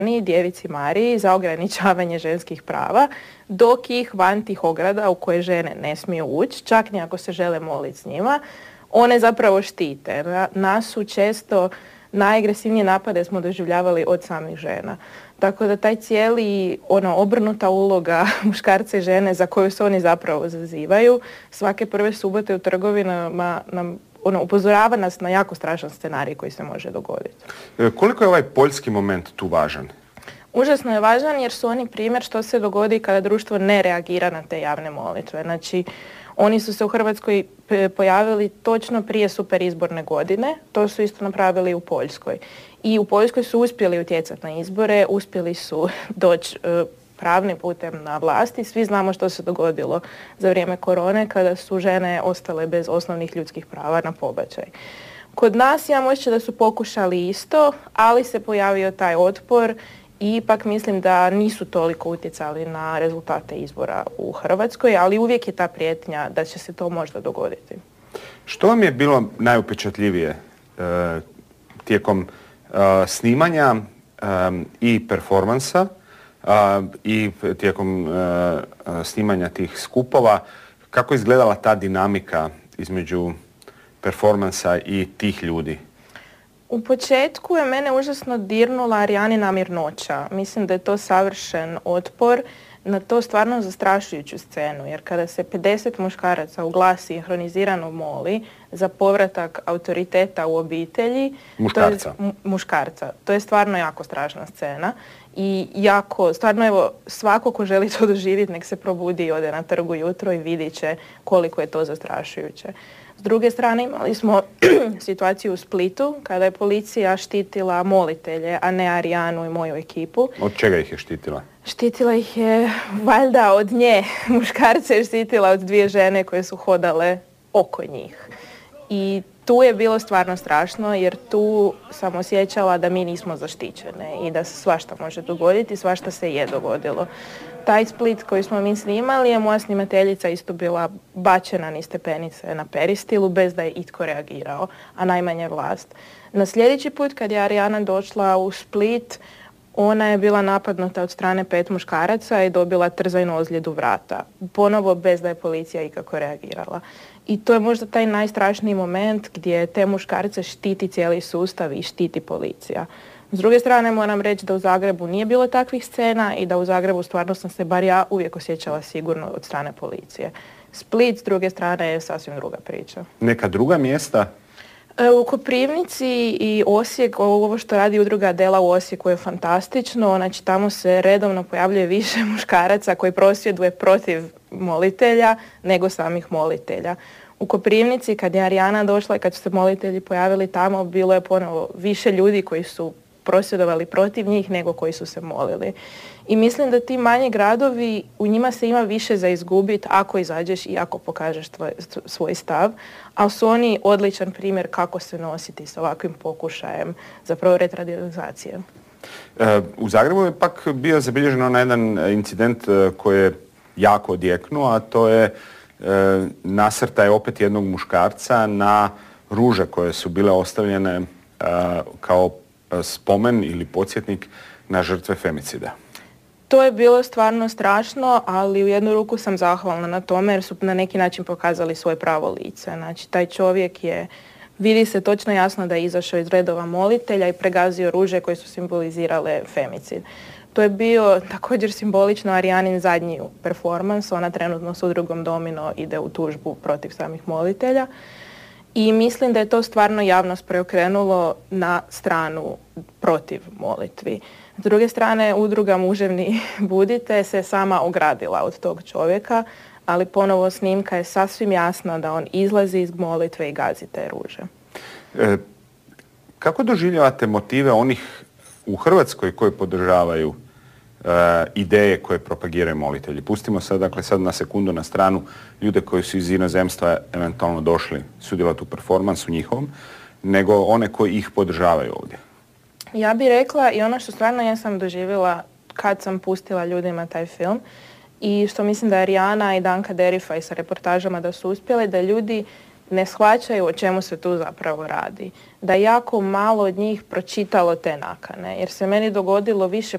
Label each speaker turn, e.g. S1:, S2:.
S1: Djevici Mariji za ograničavanje ženskih prava, dok ih van tih ograda u koje žene ne smiju ući, čak ni ako se žele moliti s njima, one zapravo štite. Nas su često najagresivnije napade smo doživljavali od samih žena. Tako da taj cijeli obrnuta uloga muškarca i žene za koju se oni zapravo zazivaju, svake prve subote u trgovinama nam upozorava nas na jako strašan scenarij koji se može dogoditi.
S2: Koliko je ovaj poljski moment tu važan?
S1: Užasno je važan jer su oni primjer što se dogodi kada društvo ne reagira na te javne molitve. Znači, oni su se u Hrvatskoj pojavili točno prije superizborne godine, to su isto napravili u Poljskoj. I u Poljskoj su uspjeli utjecati na izbore, uspjeli su doći pravnim putem na vlasti. Svi znamo što se dogodilo za vrijeme korone kada su žene ostale bez osnovnih ljudskih prava na pobačaj. Kod nas imam osjećaj da su pokušali isto, ali se pojavio taj otpor i ipak mislim da nisu toliko utjecali na rezultate izbora u Hrvatskoj, ali uvijek je ta prijetnja da će se to možda dogoditi.
S2: Što vam je bilo najupečatljivije tijekom snimanja i performansa i tijekom snimanja tih skupova? Kako je izgledala ta dinamika između performansa i tih ljudi?
S1: U početku je mene užasno dirnula Arijanina mirnoća. Mislim da je to savršen otpor na to stvarno zastrašujuću scenu, jer kada se 50 muškaraca u glas sinhronizirano moli za povratak autoriteta u obitelji, muškarca, to je stvarno jako strašna scena i jako, stvarno evo, svako ko želi to doživjeti nek se probudi i ode na trgu jutro i vidit će koliko je to zastrašujuće. S druge strane imali smo situaciju u Splitu kada je policija štitila molitelje, a ne Arijanu i moju ekipu.
S2: Od čega ih je štitila?
S1: Štitila ih je valjda od nje. Muškarce je štitila od dvije žene koje su hodale oko njih. I tu je bilo stvarno strašno jer tu sam osjećala da mi nismo zaštićene i da se svašta može dogoditi, svašta se je dogodilo. Taj Split koji smo mi snimali je moja snimateljica isto bila bačena niz stepenice na Peristilu bez da je itko reagirao, a najmanje vlast. Na sljedeći put kad je Arijana došla u Split, ona je bila napadnuta od strane 5 muškaraca i dobila trzajnu ozljedu vrata. Ponovo bez da je policija ikako reagirala. I to je možda taj najstrašniji moment gdje te muškarce štiti cijeli sustav i štiti policija. S druge strane moram reći da u Zagrebu nije bilo takvih scena i da u Zagrebu stvarno sam se, bar ja, uvijek osjećala sigurno od strane policije. Split s druge strane je sasvim druga priča.
S2: Neka druga mjesta?
S1: U Koprivnici i Osijek, ovo što radi udruga Dela u Osijeku je fantastično. Znači tamo se redovno pojavljuje više muškaraca koji prosvjeduje protiv molitelja nego samih molitelja. U Koprivnici kad je Arijana došla i kad su se molitelji pojavili tamo, bilo je ponovo više ljudi koji su prosvjedovali protiv njih nego koji su se molili. I mislim da ti manji gradovi, u njima se ima više za izgubiti ako izađeš i ako pokažeš svoj stav, ali su oni odličan primjer kako se nositi s ovakvim pokušajem zapravo retradikalizacije.
S2: U Zagrebu je pak bio zabilježeno na jedan incident koji je jako odjeknuo, a to je nasrtaj opet jednog muškarca na ruže koje su bile ostavljene kao spomen ili podsjetnik na žrtve femicida.
S1: To je bilo stvarno strašno, ali u jednu ruku sam zahvalna na tome jer su na neki način pokazali svoje pravo lice. Znači, taj čovjek je, vidi se točno jasno da je izašao iz redova molitelja i pregazio ruže koje su simbolizirale femicid. To je bio također simbolično Arijanin zadnji performans. Ona trenutno s udrugom Domino ide u tužbu protiv samih molitelja. I mislim da je to stvarno javnost preokrenulo na stranu protiv molitvi. S druge strane, udruga Muževni budite se sama ogradila od tog čovjeka, ali ponovo snimka je sasvim jasna da on izlazi iz molitve i gazi te ruže.
S2: Kako doživljavate motive onih u Hrvatskoj koji podržavaju ideje koje propagiraju molitelji? Pustimo sad na sekundu na stranu ljude koji su iz inozemstva eventualno došli sudjelovati u performansu njihovom, nego one koji ih podržavaju ovdje.
S1: Ja bih rekla i ono što stvarno ja sam doživjela kad sam pustila ljudima taj film i što mislim da je Arijana i Danka Derifaj sa reportažama da su uspjeli, da ljudi ne shvaćaju o čemu se tu zapravo radi. Da jako malo od njih pročitalo te nakane. Jer se meni dogodilo više